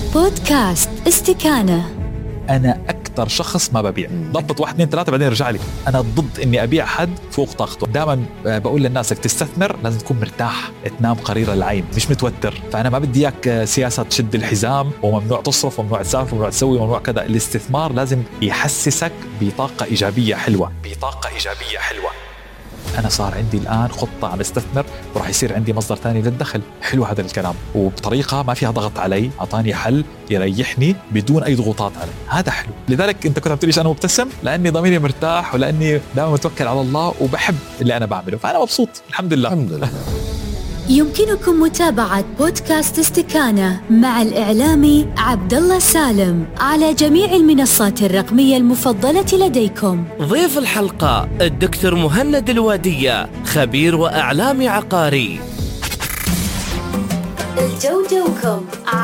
بودكاست استكانة. أنا أكتر شخص ما ببيع، ضبط 1 2 3 بعدين رجع لي. أنا ضد إني أبيع حد فوق طاقته. دائما بقول للناس إنك تستثمر لازم تكون مرتاح، تنام قرير العين، مش متوتر. فأنا ما بدي إياك سياسة تشد الحزام وممنوع تصرف وممنوع تسافر وممنوع تسوي وممنوع كذا. الاستثمار لازم يحسسك بطاقة إيجابية حلوة، أنا صار عندي الآن خطة عم استثمر وراح يصير عندي مصدر ثاني للدخل. حلو هذا الكلام، وبطريقة ما فيها ضغط علي، أعطاني حل يريحني بدون أي ضغوطات علي. هذا حلو. لذلك أنت كنت عم تقوليش أنا مبتسم، لأني ضميري مرتاح ولأني دائما متوكل على الله وبحب اللي أنا بعمله، فأنا مبسوط الحمد لله. الحمد لله. يمكنكم متابعة بودكاست استكانة مع الإعلامي عبدالله سالم على جميع المنصات الرقمية المفضلة لديكم. ضيف الحلقة الدكتور مهند الوادية، خبير وإعلامي عقاري. الجودة وكم